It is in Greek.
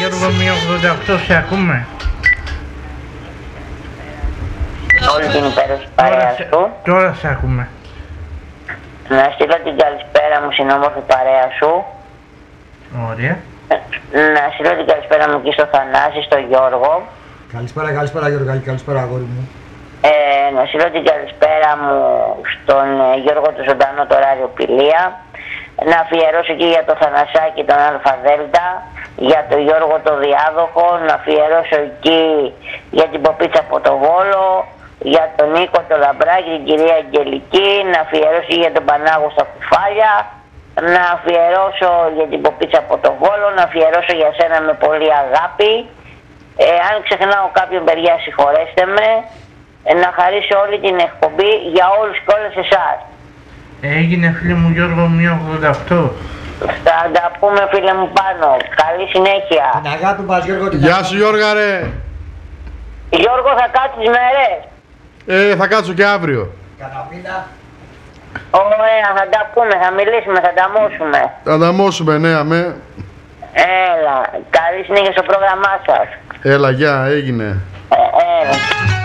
Γιώργο, μία 88, σε ακούμε. Όλη την υπέροχη παρέα σου. Τώρα σε ακούμε. Να στείλω την καλησπέρα μου στην όμορφη παρέα σου. Ωραία. Να στείλω την καλησπέρα μου και στο Θανάση, στο Γιώργο. Καλησπέρα Γιώργο, καλησπέρα αγόρι μου. Να στείλω την καλησπέρα μου στον Γιώργο του Ζωντανό, το ραδιοπηλία. Να αφιερώσω και για το Θανασάκι τον ΑΔ, για τον Γιώργο το Διάδοχο. Να αφιερώσω εκεί για την Ποπίτσα από το Βόλο, για τον Νίκο το Λαμπράκη, την κυρία Αγγελική. Να αφιερώσω για τον Πανάγο στα κουφάλια. Να αφιερώσω για την Ποπίτσα από το Βόλο. Να αφιερώσω για σένα με πολύ αγάπη. Αν ξεχνάω κάποιον, παιδιά, συγχωρέστε με. Να χαρίσω όλη την εκπομπή για όλους και όλες εσάς. Έγινε, φίλε μου Γιώργο, μία 88. Θα τα πούμε, φίλε μου, πάνω. Καλή συνέχεια. Την αγάπη μας Γιώργο. Γεια σου Γιώργα ρε. Γιώργο, θα κάτσεις μέρες. Θα κάτσω και αύριο. Καναπίνα. Ωραία, θα τα πούμε, θα μιλήσουμε, θα ταμώσουμε. Θα ταμώσουμε, ναι, αμέ. Έλα, καλή συνέχεια στο πρόγραμμά σας. Έλα, γεια, έγινε. Έλα.